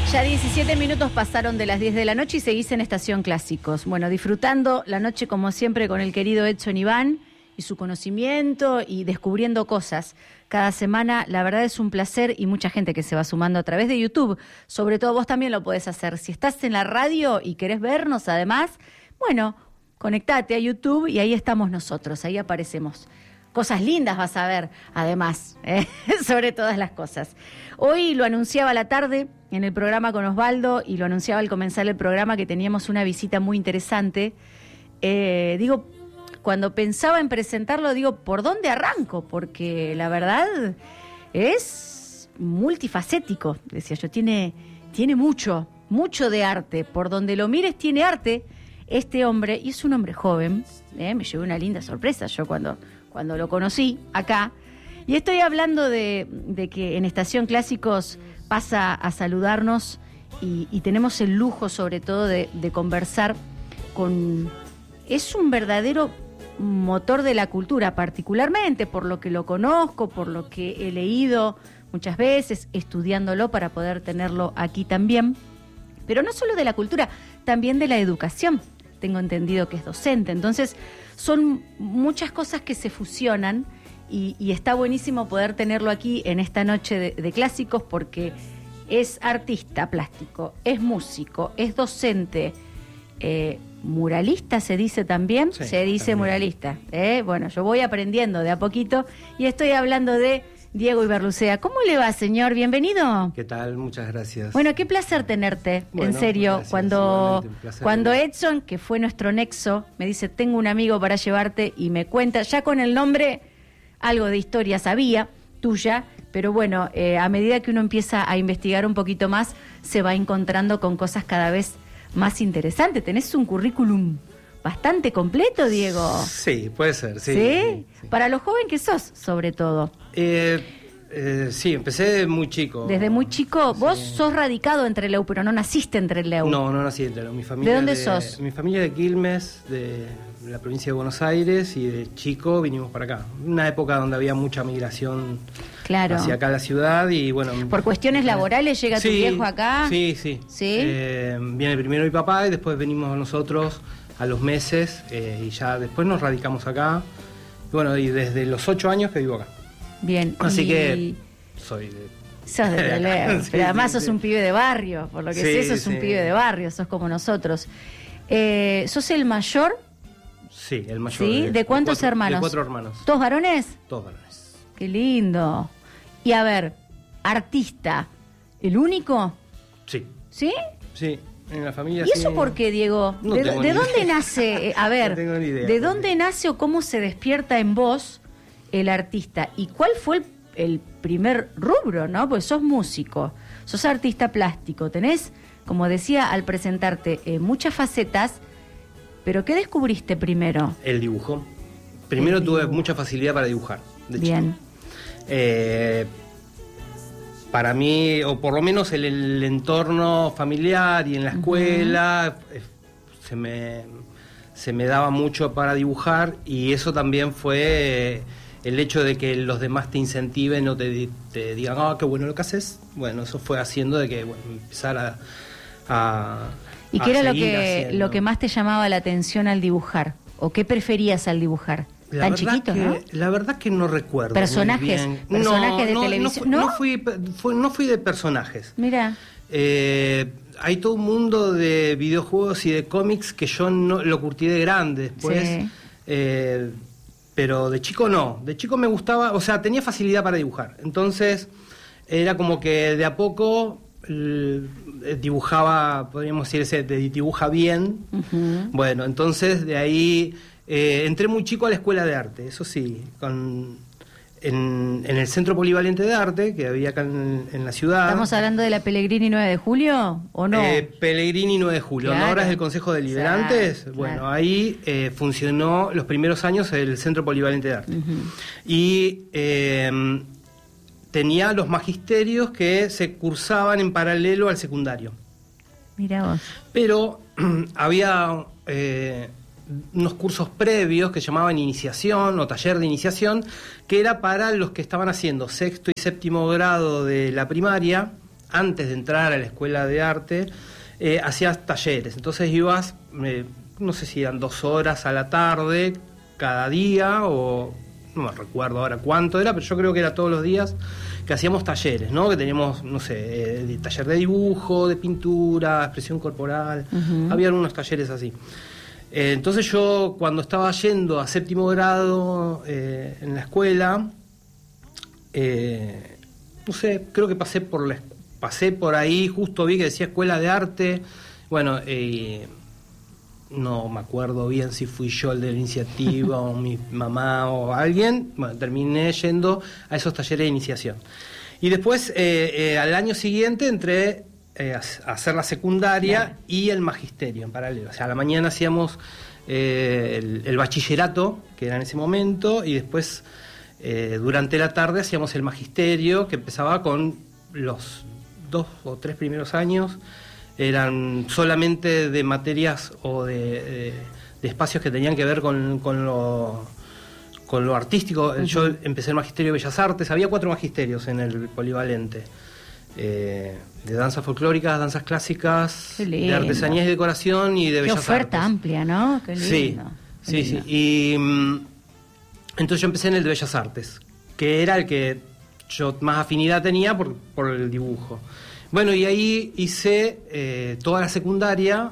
Ya 17 minutos pasaron de las 10 de la noche y seguís en Estación Clásicos. Bueno, disfrutando la noche como siempre con el querido Edson Iván y su conocimiento y descubriendo cosas. Cada semana, la verdad es un placer y mucha gente que se va sumando a través de YouTube. Sobre todo vos también lo podés hacer. Si estás en la radio y querés vernos además, bueno, conectate a YouTube y ahí estamos nosotros, ahí aparecemos. Cosas lindas vas a ver, además, sobre todas las cosas. Hoy lo anunciaba a la tarde en el programa con Osvaldo y lo anunciaba al comenzar el programa que teníamos una visita muy interesante. Cuando pensaba en presentarlo, digo, ¿por dónde arranco? Porque la verdad es multifacético, decía yo, tiene mucho de arte. Por donde lo mires tiene arte este hombre, y es un hombre joven, me llevé una linda sorpresa yo cuando lo conocí acá. Y estoy hablando de que en Estación Clásicos pasa a saludarnos y tenemos el lujo sobre todo de conversar con... Es un verdadero motor de la cultura, particularmente por lo que lo conozco, por lo que he leído muchas veces, estudiándolo para poder tenerlo aquí también. Pero no solo de la cultura, también de la educación. Tengo entendido que es docente. Entonces, son muchas cosas que se fusionan y está buenísimo poder tenerlo aquí en esta noche de clásicos porque es artista plástico, es músico, es docente, muralista se dice también, sí, se dice también. Muralista. Bueno, yo voy aprendiendo de a poquito y estoy hablando de Diego Ibarlucea. ¿Cómo le va, señor? Bienvenido. ¿Qué tal? Muchas gracias. Bueno, qué placer tenerte, en serio. Gracias, cuando Edson, que fue nuestro nexo, me dice, tengo un amigo para llevarte y me cuenta, ya con el nombre, algo de historia sabía, tuya, pero bueno, a medida que uno empieza a investigar un poquito más, se va encontrando con cosas cada vez más interesantes. Tenés un currículum bastante completo, Diego. Sí, puede ser, sí. ¿Sí? Sí. Para lo joven que sos, sobre todo. Sí, empecé muy chico. Desde muy chico, sí. Vos sos radicado en Trelew, pero no naciste en Trelew. No nací en Trelew. Mi familia ¿De dónde sos? Mi familia de Quilmes, de la provincia de Buenos Aires, y de chico vinimos para acá. Una época donde había mucha migración hacia acá a la ciudad y bueno... ¿Por cuestiones laborales llega tu viejo acá? Sí. ¿Sí? Viene primero mi papá y después venimos nosotros a los meses y ya después nos radicamos acá. Y bueno, y desde los 8 años que vivo acá. Bien. Así que soy de... Sos de Trelew, sí, pero además sos sí. un pibe de barrio, por lo que sé, sos un pibe de barrio, sos como nosotros. ¿Sos el mayor? Sí, el mayor. ¿Sí? ¿De cuántos hermanos? De 4 hermanos. ¿Todos varones? Todos varones. Qué lindo. Y a ver, artista, ¿el único? Sí. ¿Sí? Sí, en la familia. ¿Y eso sí. por qué, Diego? No ¿De tengo ni dónde idea. nace? A ver, No tengo ni idea. ¿de dónde nace o cómo se despierta en vos el artista? ¿Y cuál fue el primer rubro, no? Pues sos músico, sos artista plástico, tenés, como decía al presentarte, muchas facetas, pero ¿qué descubriste primero? El dibujo. Primero tuve mucha facilidad para dibujar, de Bien. chico. Para mí, o por lo menos el entorno familiar y en la escuela, se me daba mucho para dibujar, y eso también fue el hecho de que los demás te incentiven, no te digan, qué bueno lo que haces. Bueno, eso fue haciendo de que empezar a ¿Y qué era lo que más te llamaba la atención al dibujar? ¿O qué preferías al dibujar? Tan chiquito, ¿no? La verdad que no recuerdo. ¿Personajes? Muy bien. ¿Personajes de televisión? No fui de personajes. Mira. Hay todo un mundo de videojuegos y de cómics que yo no lo curtí de grande después. Sí. Pero de chico no. De chico me gustaba, o sea, tenía facilidad para dibujar. Entonces, era como que de a poco dibujaba, podríamos decir, dibuja bien. Uh-huh. Bueno, entonces de ahí entré muy chico a la escuela de arte, eso sí, en el Centro Polivalente de Arte que había acá en la ciudad. ¿Estamos hablando de la Pellegrini 9 de Julio o no? Pellegrini 9 de Julio, claro. ¿No? Ahora es el Consejo de Deliberantes. Claro. Bueno, ahí funcionó los primeros años el Centro Polivalente de Arte. Uh-huh. Y tenía los magisterios que se cursaban en paralelo al secundario. Mirá vos. Pero había unos cursos previos que llamaban iniciación o taller de iniciación, que era para los que estaban haciendo 6º y 7º grado de la primaria, antes de entrar a la escuela de arte, hacías talleres. Entonces ibas, no sé si eran 2 horas a la tarde cada día, o no me recuerdo ahora cuánto era, pero yo creo que era todos los días que hacíamos talleres, ¿no? Que teníamos, no sé, taller de dibujo, de pintura, expresión corporal. Había algunos talleres así. Entonces yo, cuando estaba yendo a 7º grado en la escuela, no sé, creo que pasé por ahí, justo vi que decía escuela de arte. Bueno, no me acuerdo bien si fui yo el de la iniciativa o mi mamá o alguien. Bueno, terminé yendo a esos talleres de iniciación. Y después, al año siguiente, entré a hacer la secundaria y el magisterio en paralelo. O sea, a la mañana hacíamos el bachillerato, que era en ese momento, y después, durante la tarde, hacíamos el magisterio, que empezaba con los 2 o 3 primeros años. Eran solamente de materias o de espacios que tenían que ver con lo artístico. Yo empecé el Magisterio de Bellas Artes. Había 4 magisterios en el polivalente. De danzas folclóricas, danzas clásicas, de artesanías y decoración y de Bellas Artes. Qué oferta amplia, ¿no? Qué lindo. Sí. Y entonces yo empecé en el de Bellas Artes, que era el que yo más afinidad tenía por el dibujo. Bueno, y ahí hice toda la secundaria,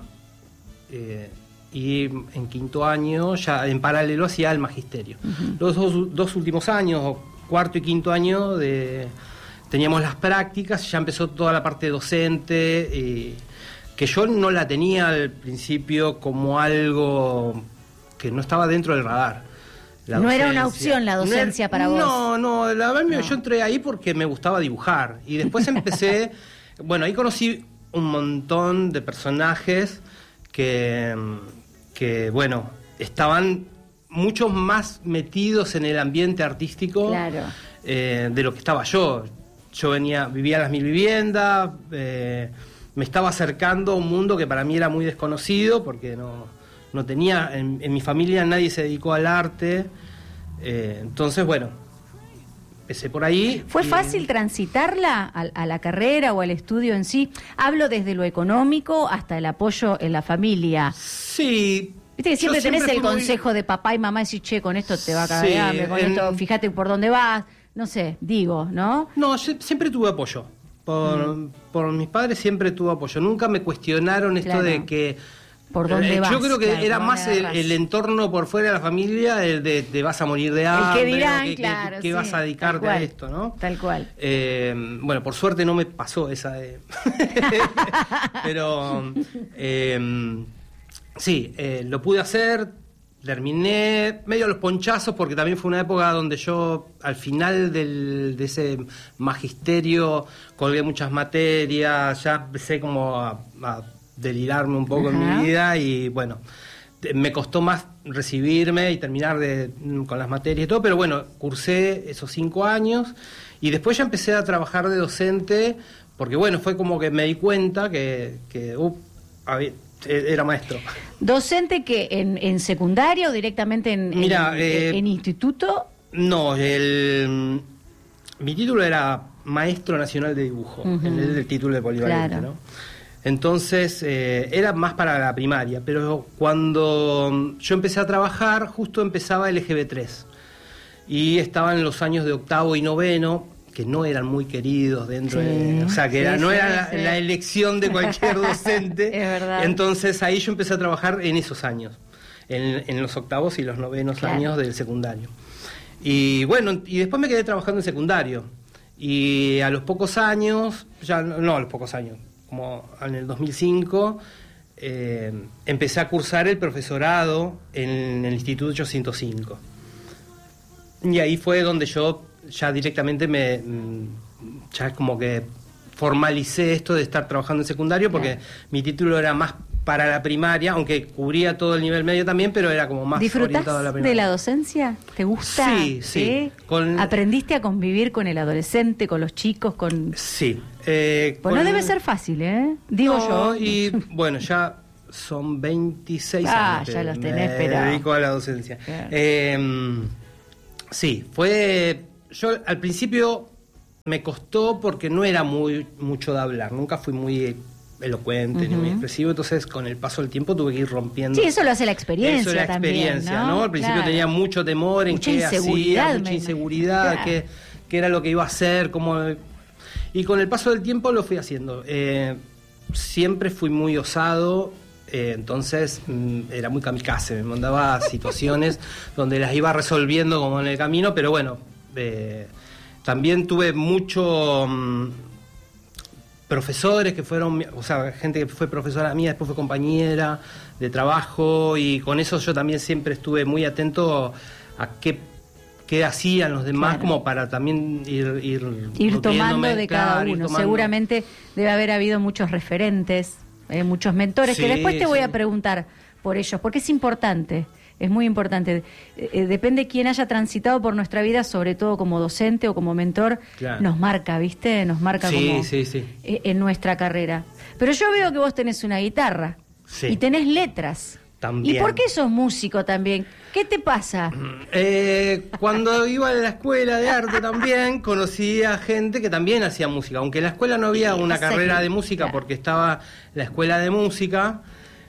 y en 5º año, ya en paralelo, hacía el magisterio. Los dos últimos años, o 4º y 5º año, teníamos las prácticas, ya empezó toda la parte docente, que yo no la tenía al principio como algo que no estaba dentro del radar. No era una opción la docencia para vos. No, la verdad yo entré ahí porque me gustaba dibujar. Y después empecé... Bueno, ahí conocí un montón de personajes que bueno, estaban mucho más metidos en el ambiente artístico, claro, de lo que estaba yo. Yo vivía en las 1000 viviendas, me estaba acercando a un mundo que para mí era muy desconocido, porque no tenía, en mi familia nadie se dedicó al arte, entonces bueno, empecé por ahí. ¿Fue fácil transitarla a la carrera o al estudio en sí? Hablo desde lo económico hasta el apoyo en la familia. Sí. Viste que siempre tenés el consejo de papá y mamá, decir, che, con esto te va a cagar de hambre, con esto, fíjate por dónde vas, no sé, digo, ¿no? No, yo siempre tuve apoyo. Por mis padres siempre tuve apoyo. Nunca me cuestionaron esto de que... ¿Por dónde vas? Yo creo que era más el entorno por fuera de la familia, el de te vas a morir de hambre, el que dirán, claro, que vas a dedicarte a esto, ¿no? Tal cual. Bueno, por suerte no me pasó esa pero sí, lo pude hacer, terminé medio a los ponchazos, porque también fue una época donde yo al final de ese magisterio colgué muchas materias, ya empecé como a delirarme un poco en mi vida, y bueno, me costó más recibirme y terminar con las materias y todo, pero bueno, cursé esos 5 años y después ya empecé a trabajar de docente, porque bueno, fue como que me di cuenta que era maestro. ¿Docente que en secundaria o directamente en instituto? No, mi título era Maestro Nacional de Dibujo, el título de polivalente, claro, ¿no? Entonces, era más para la primaria, pero cuando yo empecé a trabajar, justo empezaba el EGB3, y estaban los años de 8º y 9º, que no eran muy queridos dentro de... O sea, que no era la elección de cualquier docente. Es verdad. Entonces, ahí yo empecé a trabajar en esos años, en los 8º y los 9º años del secundario. Y bueno, y después me quedé trabajando en secundario. Y a los pocos años, no a los pocos años, como en el 2005, empecé a cursar el profesorado en el Instituto 805. Y ahí fue donde yo ya directamente ya como que formalicé esto de estar trabajando en secundario, porque mi título era más para la primaria, aunque cubría todo el nivel medio también, pero era como más orientado a la primaria. ¿Disfrutás de la docencia? ¿Te gusta? Sí. ¿Aprendiste a convivir con el adolescente, con los chicos? Sí. Pues no debe ser fácil, digo yo. Y bueno, ya son 26 años. Ya los tenés, pero... Me dedico a la docencia. Claro. Sí, yo al principio me costó porque no era mucho de hablar, nunca fui muy elocuente ni muy expresivo, entonces con el paso del tiempo tuve que ir rompiendo. Sí, eso lo hace la experiencia. Eso es la experiencia, también, ¿no? Al principio tenía mucho temor en qué hacía, mucha inseguridad, qué era lo que iba a hacer, cómo... Y con el paso del tiempo lo fui haciendo. Siempre fui muy osado, entonces era muy kamikaze, me mandaba a situaciones donde las iba resolviendo como en el camino, pero bueno, también tuve mucho... profesores que fueron, o sea, gente que fue profesora mía, después fue compañera de trabajo, y con eso yo también siempre estuve muy atento a qué hacían los demás, como para también ir tomando de cada uno. Seguramente debe haber habido muchos referentes, muchos mentores, que después te voy a preguntar por ellos, porque es importante. Es muy importante. Depende de quién haya transitado por nuestra vida, sobre todo como docente o como mentor, nos marca, ¿viste? Nos marca como en nuestra carrera. Pero yo veo que vos tenés una guitarra y tenés letras. También. ¿Y por qué sos músico también? ¿Qué te pasa? Cuando iba a la escuela de arte también conocí a gente que también hacía música, aunque en la escuela no había una carrera de música porque estaba la escuela de música.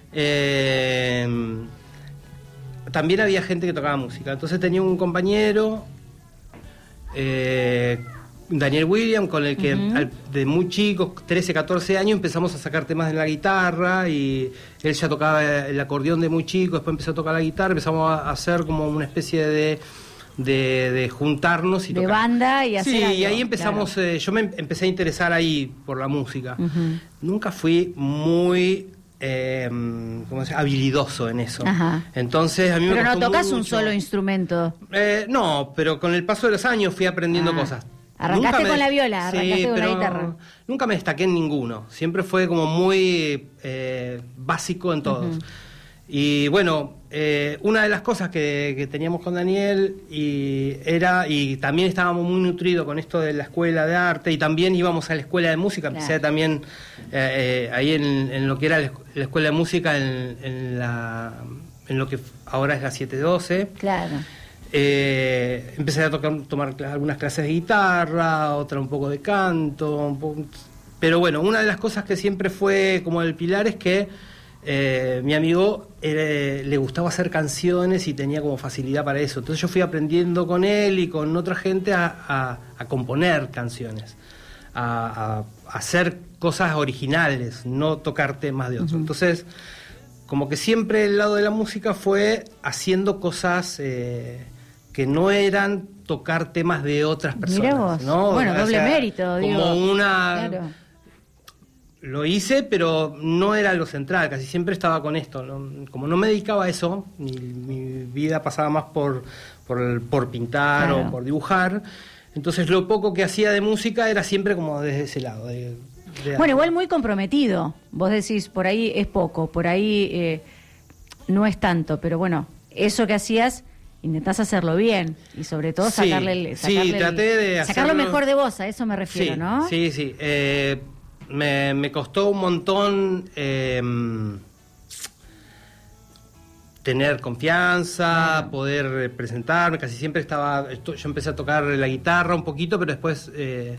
También había gente que tocaba música. Entonces tenía un compañero, Daniel William, con el que de muy chicos, 13, 14 años, empezamos a sacar temas de la guitarra, y él ya tocaba el acordeón de muy chico, después empezó a tocar la guitarra, empezamos a hacer como una especie de juntarnos y de tocar. Banda y hacer algo, y ahí empezamos, yo me empecé a interesar ahí por la música. Nunca fui muy... ¿cómo se llama? Habilidoso en eso. Entonces a mí pero me no tocas mucho. Un solo instrumento. No, pero con el paso de los años fui aprendiendo cosas. Arrancaste con la viola, arrancaste con la guitarra. Nunca me destaqué en ninguno. Siempre fue como muy básico en todos. Y bueno, una de las cosas que teníamos con Daniel y también estábamos muy nutridos con esto de la escuela de arte, y también íbamos a la escuela de música. Empecé también ahí en lo que era la escuela de música, en lo que ahora es la 712. Claro. Empecé a tomar algunas clases de guitarra, otra un poco de canto, pero bueno, una de las cosas que siempre fue como el pilar es que mi amigo le gustaba hacer canciones y tenía como facilidad para eso. Entonces yo fui aprendiendo con él y con otra gente a componer canciones, a hacer cosas originales, no tocar temas de otros. Entonces, como que siempre el lado de la música fue haciendo cosas que no eran tocar temas de otras personas. Mirá vos. ¿No? Bueno, doble mérito, digo. Como una... Claro. Lo hice, pero no era lo central, casi siempre estaba con esto, ¿no? Como no me dedicaba a eso, mi vida pasaba más por pintar o por dibujar, entonces lo poco que hacía de música era siempre como desde ese lado. Bueno, igual muy comprometido, vos decís, por ahí es poco, por ahí no es tanto, pero bueno, eso que hacías, intentás hacerlo bien y sobre todo sacar lo mejor de vos, a eso me refiero, ¿no? Sí. Me costó un montón tener confianza, poder presentarme. Casi siempre yo empecé a tocar la guitarra un poquito, pero después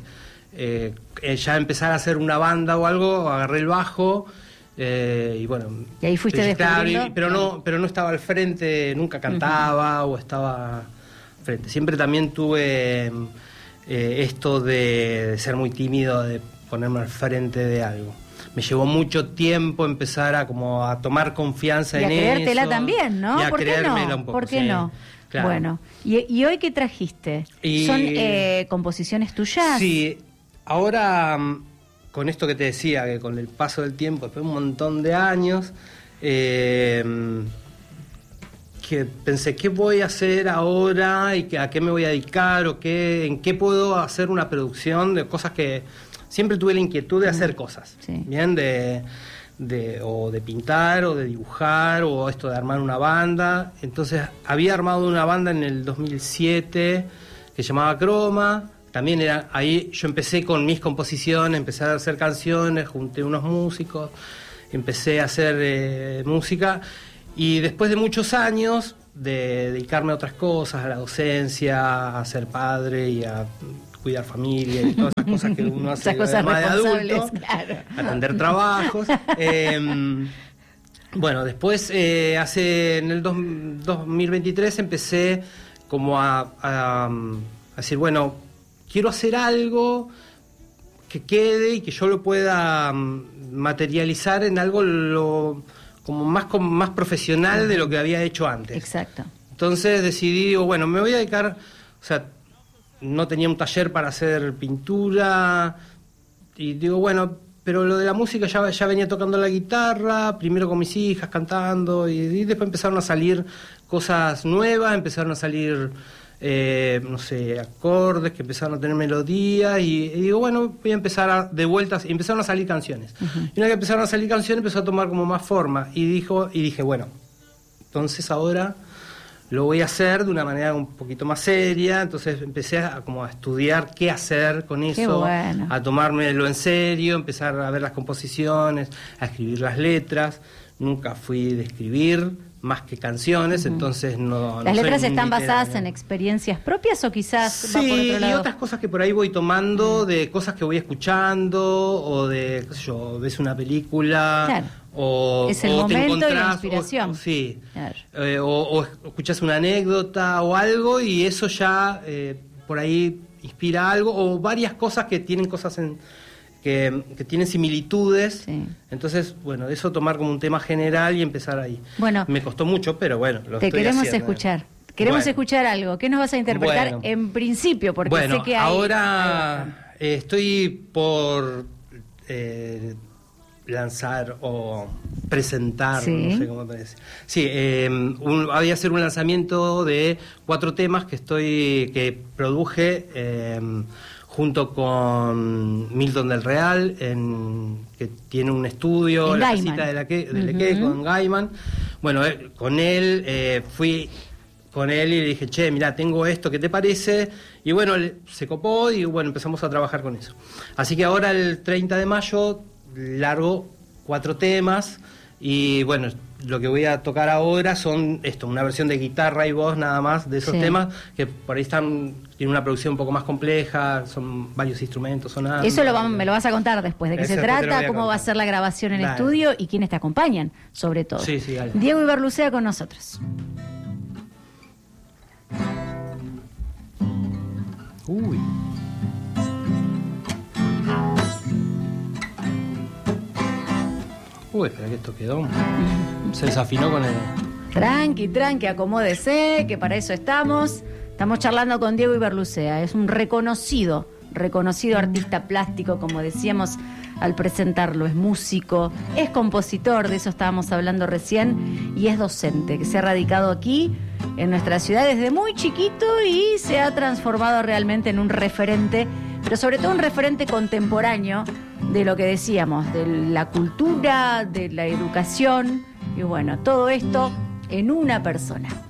ya empezar a hacer una banda o algo, agarré el bajo y bueno. Y ahí fuiste descubriendo. Pero no estaba al frente, nunca cantaba o estaba al frente. Siempre también tuve esto de ser muy tímido, de ponerme al frente de algo. Me llevó mucho tiempo empezar a tomar confianza en eso. Y a creértela también, ¿no? Y a creérmela un poco. ¿Por qué no? Claro. Bueno, ¿y hoy qué trajiste? ¿Son composiciones tuyas? Sí, ahora con esto que te decía, que con el paso del tiempo, después de un montón de años, que pensé, ¿qué voy a hacer ahora? ¿Y a qué me voy a dedicar? ¿En qué puedo hacer una producción de cosas que... Siempre tuve la inquietud de hacer cosas, bien, de pintar o de dibujar o esto de armar una banda. Entonces había armado una banda en el 2007 que se llamaba Croma. También ahí yo empecé con mis composiciones, empecé a hacer canciones, junté unos músicos, empecé a hacer música, y después de muchos años de dedicarme a otras cosas, a la docencia, a ser padre y a cuidar familia y todas esas cosas que uno hace esas cosas además de responsables, adulto, claro. atender trabajos. Bueno, después en el 2023 empecé como a decir, bueno, quiero hacer algo que quede y que yo lo pueda materializar en algo como más profesional de lo que había hecho antes. Exacto. Entonces decidí, digo, bueno, me voy a dedicar, o sea, no tenía un taller para hacer pintura, y digo, bueno, pero lo de la música ya venía tocando la guitarra, primero con mis hijas cantando, y después empezaron a salir cosas nuevas, empezaron a salir, no sé, acordes que empezaron a tener melodías, y digo, bueno, voy a empezar de vueltas, y empezaron a salir canciones. Uh-huh. Y una vez que empezaron a salir canciones, empezó a tomar como más forma, y dije, bueno, entonces ahora lo voy a hacer de una manera un poquito más seria. Entonces empecé a estudiar qué hacer con eso. Qué bueno. A tomármelo en serio, empezar a ver las composiciones, a escribir las letras. Nunca fui de escribir más que canciones, entonces no. ¿Las letras soy están basadas literario. en experiencias propias o quizás va por Sí, otro lado? y otras cosas que por ahí voy tomando, de cosas que voy escuchando, o de, qué sé yo, ves una película, Claro. o Es el o te momento y la encontrás, inspiración. sí. Claro. O escuchás una anécdota o algo, y eso ya por ahí inspira algo, o varias cosas que tienen cosas que tienen similitudes. Sí. Entonces, bueno, de eso tomar como un tema general y empezar ahí. Bueno, me costó mucho, pero bueno, lo te estoy queremos haciendo. escuchar. Queremos Bueno. escuchar algo. ¿Qué nos vas a interpretar Bueno. en principio? Porque Bueno, sé que hay... ahora estoy por lanzar o presentar, Sí. no sé cómo te decir. Sí, había hacer un lanzamiento de 4 temas que produje junto con Milton del Real, que tiene un estudio, En La Gaiman. Casita de Leque, con Gaiman. Bueno, con él fui con él y le dije, che, mirá, tengo esto, ¿qué te parece? Y bueno, se copó y bueno, empezamos a trabajar con eso. Así que ahora el 30 de mayo largo 4 temas y bueno, lo que voy a tocar ahora son una versión de guitarra y voz nada más de esos Sí. temas, que por ahí tienen una producción un poco más compleja, son varios instrumentos sonando. Eso me lo vas a contar después, de qué Eso se después te lo trata, voy a cómo va a contar. ser la grabación en Dale. estudio y quiénes te acompañan, sobre todo. Sí, sí, dale. Diego Iberlucea con nosotros. Uy. Uy, espera que esto quedó. Se desafinó con el... Tranqui, acomódese, que para eso estamos. Estamos charlando con Diego Iberlucea. Es un reconocido artista plástico, como decíamos al presentarlo. Es músico, es compositor, de eso estábamos hablando recién, y es docente, que se ha radicado aquí en nuestra ciudad desde muy chiquito y se ha transformado realmente en un referente, pero sobre todo un referente contemporáneo de lo que decíamos, de la cultura, de la educación, y bueno, todo esto en una persona.